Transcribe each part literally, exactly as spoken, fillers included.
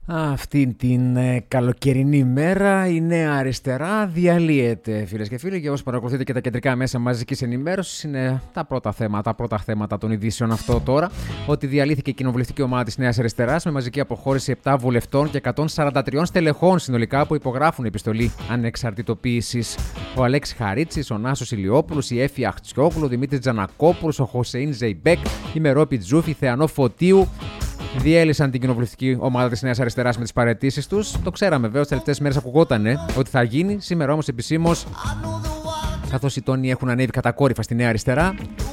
Αυτή την ε, καλοκαιρινή μέρα η Νέα Αριστερά διαλύεται, φίλες και φίλοι, και όσοι παρακολουθείτε και τα κεντρικά μέσα μαζικής ενημέρωσης, είναι τα πρώτα θέματα, τα πρώτα θέματα των ειδήσεων αυτό τώρα, ότι διαλύθηκε η κοινοβουλευτική ομάδα της Νέας Αριστεράς με μαζική αποχώρηση επτά βουλευτών και εκατόν σαράντα τρία στελεχών συνολικά που υπογράφουν επιστολή ανεξαρτητοποίησης. Ο Αλέξης Χαρίτσης, ο Νάσος Ηλιόπουλος, η Έφη Αχτσιόγλου, ο Δημήτρης Τζανακόπουλος, ο Χωσέιν Ζεϊμπέκ, η Μερόπη Τζούφη, η Θεανό Φωτίου. Διέλυσαν την κοινοβουλευτική ομάδα της Νέας Αριστεράς με τις παραιτήσεις τους. Το ξέραμε βέβαια, τις τελευταίες μέρες ακουγότανε ότι θα γίνει. Σήμερα όμως επισήμως, καθώς οι τόνοι έχουν ανέβει κατακόρυφα στη Νέα Αριστερά,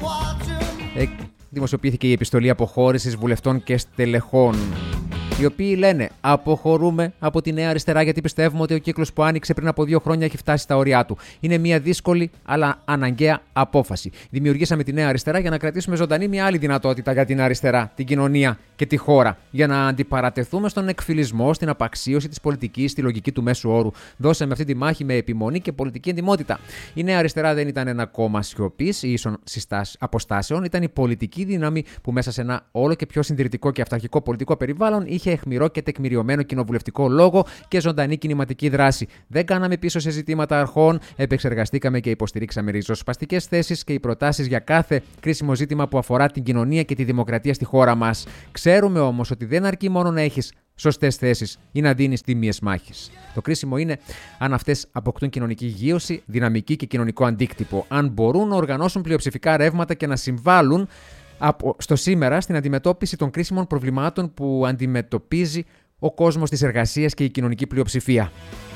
ε, δημοσιοποιήθηκε η επιστολή αποχώρησης βουλευτών και στελεχών, οι οποίοι λένε: αποχωρούμε από τη Νέα Αριστερά γιατί πιστεύουμε ότι ο κύκλος που άνοιξε πριν από δύο χρόνια έχει φτάσει στα όρια του. Είναι μια δύσκολη αλλά αναγκαία απόφαση. Δημιουργήσαμε τη Νέα Αριστερά για να κρατήσουμε ζωντανή μια άλλη δυνατότητα για την αριστερά, την κοινωνία και τη χώρα. Για να αντιπαρατεθούμε στον εκφυλισμό, στην απαξίωση της πολιτικής, στη λογική του μέσου όρου. Δώσαμε αυτή τη μάχη με επιμονή και πολιτική εντιμότητα. Η Νέα Αριστερά δεν ήταν ένα κόμμα σιωπής ή ίσων αποστάσεων, ήταν η πολιτική δύναμη που μέσα σε ένα όλο και πιο συντηρητικό και αυταρχικό πολιτικό περιβάλλον είχε αιχμηρό και τεκμηριωμένο κοινοβουλευτικό λόγο και ζωντανή κινηματική δράση. Δεν κάναμε πίσω σε ζητήματα αρχών, επεξεργαστήκαμε και υποστηρίξαμε ριζοσπαστικές θέσεις και οι προτάσεις για κάθε κρίσιμο ζήτημα που αφορά την κοινωνία και τη δημοκρατία στη χώρα μας. Ξέρουμε όμως ότι δεν αρκεί μόνο να έχεις σωστές θέσεις ή να δίνεις τίμιες μάχες. Το κρίσιμο είναι αν αυτές αποκτούν κοινωνική γείωση, δυναμική και κοινωνικό αντίκτυπο. Αν μπορούν να οργανώσουν πλειοψηφικά ρεύματα και να συμβάλλουν στο σήμερα στην αντιμετώπιση των κρίσιμων προβλημάτων που αντιμετωπίζει ο κόσμος της εργασίας και η κοινωνική πλειοψηφία.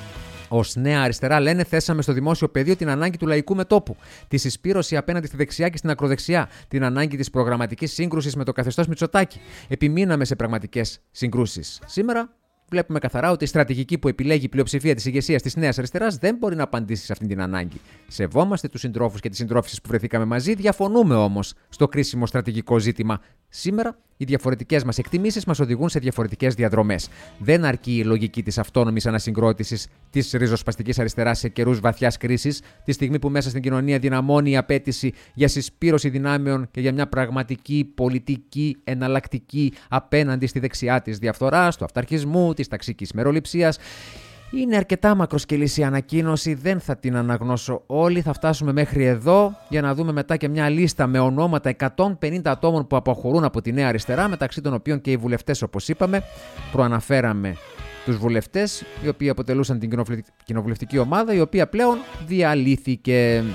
Ως Νέα Αριστερά, λένε, θέσαμε στο δημόσιο πεδίο την ανάγκη του λαϊκού μετώπου, τη συσπήρωση απέναντι στη δεξιά και στην ακροδεξιά, την ανάγκη της προγραμματικής σύγκρουσης με το καθεστώς Μητσοτάκη. Επιμείναμε σε πραγματικές συγκρούσεις. Σήμερα βλέπουμε καθαρά ότι η στρατηγική που επιλέγει η πλειοψηφία της ηγεσίας της Νέας Αριστεράς δεν μπορεί να απαντήσει σε αυτήν την ανάγκη. Σεβόμαστε τους συντρόφους και τις συντρόφισσες που βρεθήκαμε μαζί, διαφωνούμε όμως στο κρίσιμο στρατηγικό ζήτημα. Σήμερα οι διαφορετικές μας εκτιμήσεις μας οδηγούν σε διαφορετικές διαδρομές. Δεν αρκεί η λογική της αυτόνομης ανασυγκρότησης της ριζοσπαστικής αριστεράς σε καιρούς βαθιάς κρίσης, τη στιγμή που μέσα στην κοινωνία δυναμώνει η απέτηση για συσπήρωση δυνάμεων και για μια πραγματική πολιτική εναλλακτική απέναντι στη δεξιά της διαφθοράς, του αυταρχισμού, της ταξικής μεροληψίας. Είναι αρκετά μακροσκελής η ανακοίνωση, δεν θα την αναγνώσω όλη, θα φτάσουμε μέχρι εδώ για να δούμε μετά και μια λίστα με ονόματα εκατόν πενήντα ατόμων που αποχωρούν από τη Νέα Αριστερά, μεταξύ των οποίων και οι βουλευτές, όπως είπαμε. Προαναφέραμε τους βουλευτές οι οποίοι αποτελούσαν την κοινοβουλευτική ομάδα, η οποία πλέον διαλύθηκε.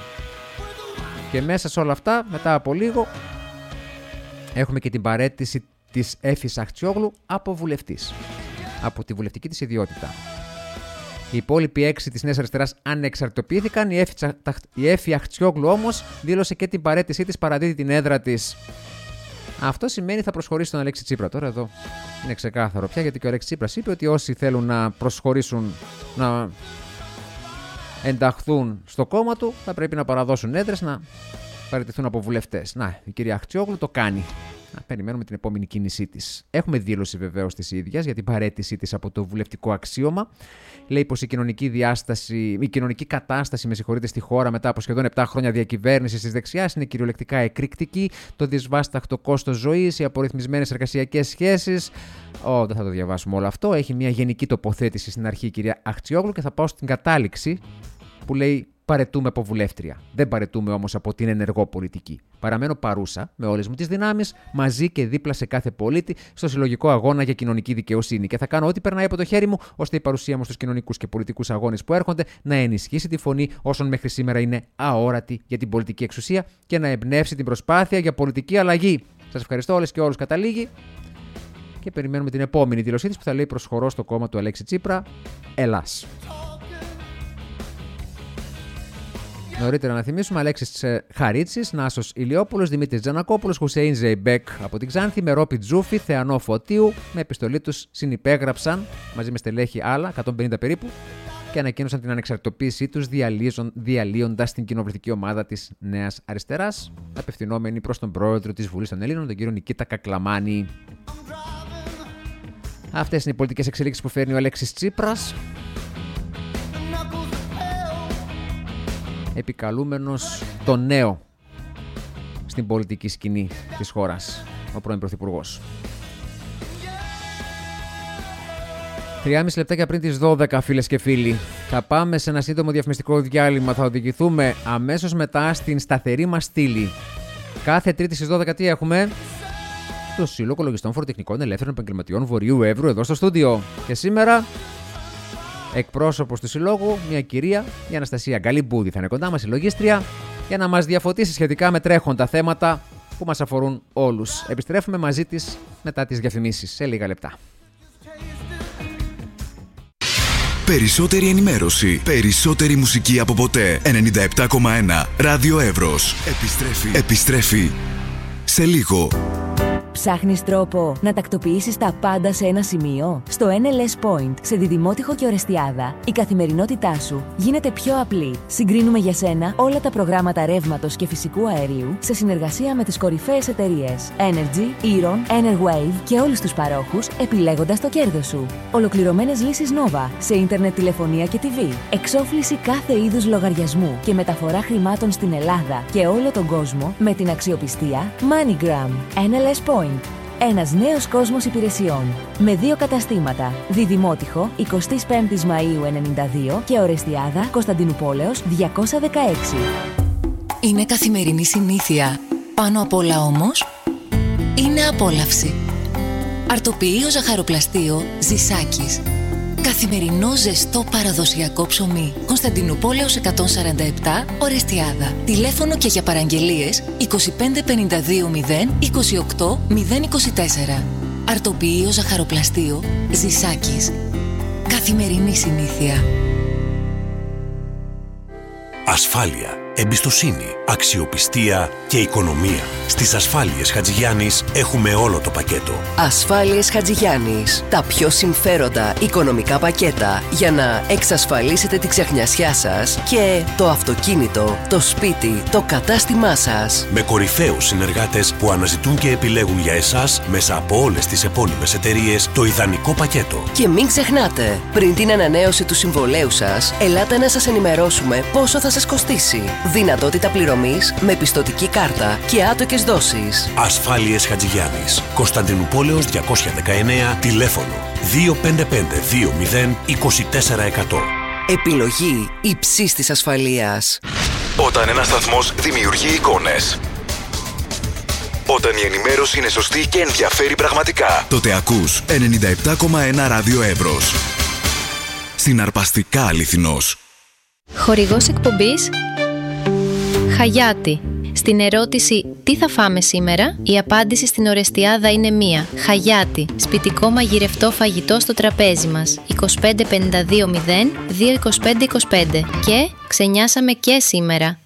Και μέσα σε όλα αυτά, μετά από λίγο, έχουμε και την παραίτηση της Έφης Αχτσιόγλου από βουλευτής, από τη βουλευτική της ιδιότητα. Οι υπόλοιποι έξι της Νέας Αριστεράς ανεξαρτητοποιήθηκαν. Η Έφη Αχτσιόγλου όμως δήλωσε και την παραίτησή της, παραδίδει την έδρα της. Αυτό σημαίνει θα προσχωρήσει τον Αλέξη Τσίπρα. Τώρα εδώ είναι ξεκάθαρο πια, γιατί και ο Αλέξης Τσίπρας είπε ότι όσοι θέλουν να προσχωρήσουν, να ενταχθούν στο κόμμα του, θα πρέπει να παραδώσουν έδρες, να παραιτηθούν από βουλευτές. Να, η κυρία Αχτσιόγλου το κάνει. Να περιμένουμε την επόμενη κίνησή της. Έχουμε δήλωση βεβαίως της ίδιας για την παραίτησή της από το βουλευτικό αξίωμα. Λέει πως η κοινωνική διάσταση, η κοινωνική κατάσταση, με συγχωρείτε, στη χώρα μετά από σχεδόν επτά χρόνια διακυβέρνησης της δεξιάς είναι κυριολεκτικά εκρηκτική. Το δυσβάσταχτο κόστος ζωής, οι απορριθμισμένες εργασιακές σχέσεις. Ω, δεν θα το διαβάσουμε όλο αυτό. Έχει μια γενική τοποθέτηση στην αρχή η κυρία Αχτσιόγλου και θα πάω στην κατάληξη που λέει: παρετούμε από βουλεύτρια. Δεν παρετούμε όμως από την ενεργό πολιτική. Παραμένω παρούσα με όλες μου τις δυνάμεις, μαζί και δίπλα σε κάθε πολίτη, στο συλλογικό αγώνα για κοινωνική δικαιοσύνη. Και θα κάνω ό,τι περνάει από το χέρι μου, ώστε η παρουσία μου στους κοινωνικούς και πολιτικούς αγώνες που έρχονται να ενισχύσει τη φωνή όσων μέχρι σήμερα είναι αόρατοι για την πολιτική εξουσία και να εμπνεύσει την προσπάθεια για πολιτική αλλαγή. Σας ευχαριστώ όλες και όλους. Καταλήγει. Και περιμένουμε την επόμενη δήλωσή της που θα λέει: προσχωρώ στο κόμμα του Αλέξη Τσίπρα. Ελλάς. Νωρίτερα να θυμίσουμε: Αλέξης Χαρίτσης, Νάσος Ηλιόπουλος, Δημήτρης Τζανακόπουλος, Χουσέιν Ζεϊμπέκ από την Ξάνθη, Μερόπη Τζούφη, Θεανό Φωτίου. Με επιστολή τους συνυπέγραψαν μαζί με στελέχη άλλα, εκατόν πενήντα περίπου, και ανακοίνωσαν την ανεξαρτητοποίησή τους, διαλύοντας την κοινοβουλευτική ομάδα της Νέας Αριστεράς, απευθυνόμενοι προς τον πρόεδρο της Βουλής των Ελλήνων, τον κύριο Νικήτα Κακλαμάνη. Αυτές είναι οι πολιτικές εξελίξεις που φέρνει ο Αλέξης Τσίπρας, επικαλούμενος το νέο στην πολιτική σκηνή της χώρας, ο πρώην Πρωθυπουργός. τριάμιση λεπτάκια πριν τις δώδεκα, φίλες και φίλοι. Θα πάμε σε ένα σύντομο διαφημιστικό διάλειμμα. Θα οδηγηθούμε αμέσως μετά στην σταθερή μας στήλη. Κάθε Τρίτη στις δώδεκα τι έχουμε? Το Σύλλογο Λογιστών Φοροτεχνικών Ελεύθερων Επαγγελματιών Βορείου Εύρου εδώ στο στούντιο. Και σήμερα, εκπρόσωπος του Συλλόγου, μια κυρία, η Αναστασία Γκαλιμπούδη, θα είναι κοντά μας, η λογίστρια, για να μας διαφωτίσει σχετικά με τρέχοντα θέματα που μας αφορούν όλους. Επιστρέφουμε μαζί της μετά τις διαφημίσεις σε λίγα λεπτά. Περισσότερη ενημέρωση, περισσότερη μουσική από ποτέ. ενενήντα επτά κόμμα ένα Ράδιο Εύρος. Επιστρέφει. Επιστρέφει σε λίγο. Ψάχνεις τρόπο να τακτοποιήσεις τα πάντα σε ένα σημείο? Στο εν ελ ες Point, σε Διδημότυχο και Ορεστιάδα, η καθημερινότητά σου γίνεται πιο απλή. Συγκρίνουμε για σένα όλα τα προγράμματα ρεύματος και φυσικού αερίου σε συνεργασία με τις κορυφαίες εταιρείες Energy, Eron, Enerwave και όλους τους παρόχους, επιλέγοντας το κέρδος σου. Ολοκληρωμένες λύσεις Nova σε ίντερνετ, τηλεφωνία και τι βι. Εξόφληση κάθε είδους λογαριασμού και μεταφορά χρημάτων στην Ελλάδα και όλο τον κόσμο με την αξιοπιστία MoneyGram. εν ελ ες Point. Ένας νέος κόσμος υπηρεσιών. Με δύο καταστήματα. Διδημότυχο, εικοστή πέμπτη Μαΐου ενενήντα δύο και Ορεστιάδα, Κωνσταντινούπολεως διακόσια δεκαέξι. Είναι καθημερινή συνήθεια. Πάνω απ' όλα όμως, είναι απόλαυση. Αρτοποιείο ζαχαροπλαστείο Ζησάκης. Καθημερινό ζεστό παραδοσιακό ψωμί. Κωνσταντινούπολεως εκατόν σαράντα επτά, Ορεστιάδα. Τηλέφωνο και για παραγγελίες είκοσι πέντε πενήντα δύο μηδέν είκοσι οκτώ μηδέν είκοσι τέσσερα. Αρτοποιείο ζαχαροπλαστείο Ζησάκης. Καθημερινή συνήθεια. Ασφάλεια, εμπιστοσύνη, αξιοπιστία και οικονομία. Στις Ασφάλειες Χατζηγιάννης έχουμε όλο το πακέτο. Ασφάλειες Χατζηγιάννης. Τα πιο συμφέροντα οικονομικά πακέτα για να εξασφαλίσετε τη ξεχνιασιά σας και το αυτοκίνητο, το σπίτι, το κατάστημά σας. Με κορυφαίους συνεργάτες που αναζητούν και επιλέγουν για εσάς μέσα από όλες τις επώνυμες εταιρείες το ιδανικό πακέτο. Και μην ξεχνάτε, πριν την ανανέωση του συμβολέου σας, ελάτε να σας ενημερώσουμε πόσο θα σας κοστίσει. Δυνατότητα πληρωμής με πιστωτική κάρτα και άτοκες δόσεις. Ασφάλειες Χατζηγιάννης. Κωνσταντινούπολεως διακόσια δεκαεννέα. Τηλέφωνο δύο πέντε πέντε δύο μηδέν είκοσι τέσσερα εκατό. Επιλογή υψής της ασφαλείας. Όταν ένας σταθμός δημιουργεί εικόνες, όταν η ενημέρωση είναι σωστή και ενδιαφέρει πραγματικά, τότε ακούς ενενήντα επτά κόμμα ένα Ράδιο Εύρος. Συναρπαστικά αληθινός. Χορηγός εκπομπής Χαγιάτη. Στην ερώτηση «Τι θα φάμε σήμερα?» η απάντηση στην Ορεστιάδα είναι μία. Χαγιάτη. Σπιτικό μαγειρευτό φαγητό στο τραπέζι μας. είκοσι πέντε πενήντα δύο μηδέν δύο είκοσι πέντε είκοσι πέντε. Και ξενιάσαμε και σήμερα.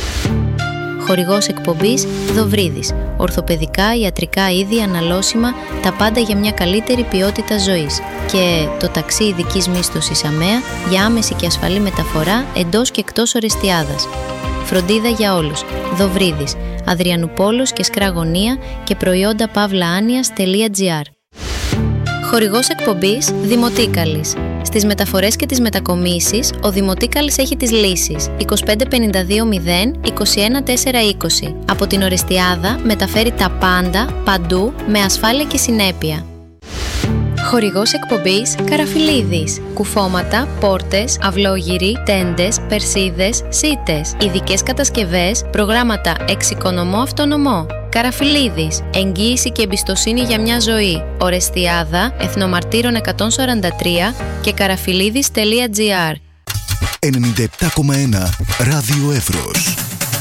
Χορηγός εκπομπής Δοβρίδης. Ορθοπαιδικά, ιατρικά είδη, αναλώσιμα, τα πάντα για μια καλύτερη ποιότητα ζωής. Και το ταξί ειδικής μίσθωσης ΑΜΕΑ για άμεση και ασφαλή μεταφορά εντός και εκτός Ορεστιάδας. Φροντίδα για όλους. Δοβρίδης. Αδριανουπόλος και Σκραγωνία και προϊόντα παύλαάνιας.gr. Χορηγός εκπομπής Δημοτίκαλης. Στις μεταφορές και τις μετακομίσεις, ο Δημοτίκαλης έχει τις λύσεις είκοσι πέντε πενήντα δύο μηδέν είκοσι ένα τέσσερα είκοσι. Από την Ορεστιάδα μεταφέρει τα πάντα, παντού, με ασφάλεια και συνέπεια. Χορηγός εκπομπής Καραφιλίδης. Κουφώματα, πόρτες, αυλόγυροι, τέντες, περσίδες, σίτες. Ειδικές κατασκευές, προγράμματα εξοικονομώ αυτονομώ. Καραφιλίδης. Εγγύηση και εμπιστοσύνη για μια ζωή. Ορεστιάδα, Εθνομαρτύρων εκατόν σαράντα τρία και καραφιλίδης.gr. ενενήντα επτά κόμμα ένα Ράδιο Εύρος.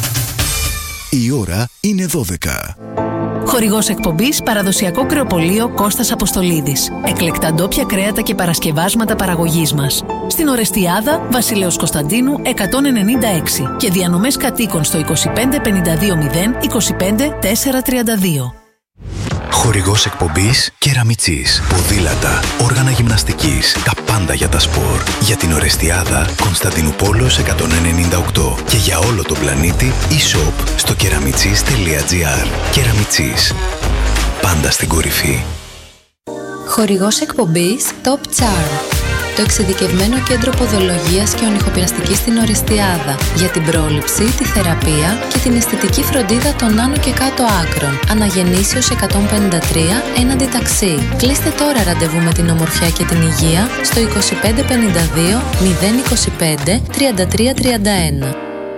Η ώρα είναι δώδεκα. Χορηγός εκπομπής Παραδοσιακό Κρεοπωλείο Κώστας Αποστολίδης. Εκλεκτά ντόπια κρέατα και παρασκευάσματα παραγωγής μας. Στην Ορεστιάδα, Βασιλέως Κωνσταντίνου εκατόν ενενήντα έξι και διανομές κατοίκων στο είκοσι πέντε πενήντα δύο μηδέν είκοσι πέντε τέσσερα τριάντα δύο. Χορηγός εκπομπής Κεραμιτσής. Ποδήλατα, όργανα γυμναστικής, τα πάντα για τα σπορ. Για την Ορεστιάδα, Κωνσταντινούπολεως εκατόν ενενήντα οκτώ. Και για όλο τον πλανήτη, e-shop στο κεραμιτσής.gr. Κεραμιτσής. Πάντα στην κορυφή. Χορηγός εκπομπής Top Charm. το εξειδικευμένο κέντρο ποδολογίας και ονυχοπλαστικής στην Ορεστιάδα, για την πρόληψη, τη θεραπεία και την αισθητική φροντίδα των άνω και κάτω άκρων. Αναγεννήσεως εκατόν πενήντα τρία έναντι ταξί. Κλείστε τώρα ραντεβού με την ομορφιά και την υγεία στο είκοσι πέντε πενήντα δύο μηδέν είκοσι πέντε τριάντα τρία τριάντα ένα.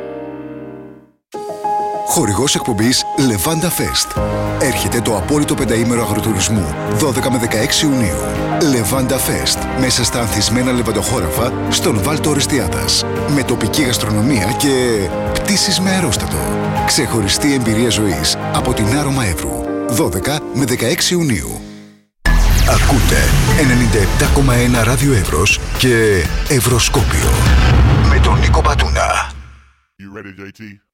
Χορηγός εκπομπής Levanda Fest. Έρχεται το απόλυτο πενταήμερο αγροτουρισμού δώδεκα με δεκαέξι Ιουνίου. Levanda Fest. Μέσα στα ανθισμένα λεβαντοχώραφα στον Βάλτο Ορεστιάδας. Με τοπική γαστρονομία και πτήσεις με αερόστατο. Ξεχωριστή εμπειρία ζωής από την Άρωμα Εύρου. δώδεκα με δεκαέξι Ιουνίου. Ακούτε ενενήντα επτά κόμμα ένα Ράδιο Εύρος και Ευρωσκόπιο. Με τον Νίκο Πατούνα. You ready, τζέι τι?